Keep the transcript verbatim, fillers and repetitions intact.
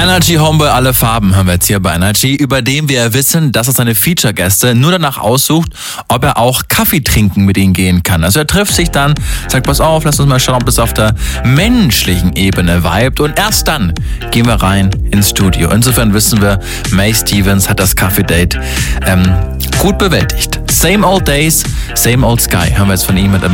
Energy Homeboy alle Farben haben wir jetzt hier bei Energy, über den wir wissen, dass er seine Feature-Gäste nur danach aussucht, ob er auch Kaffee trinken mit ihnen gehen kann. Also er trifft sich dann, sagt, pass auf, lass uns mal schauen, ob es auf der menschlichen Ebene vibet, und erst dann gehen wir rein ins Studio. Insofern wissen wir, May Stevens hat das Kaffee-Date ähm, gut bewältigt. Same old days, same old sky, haben wir jetzt von ihm mit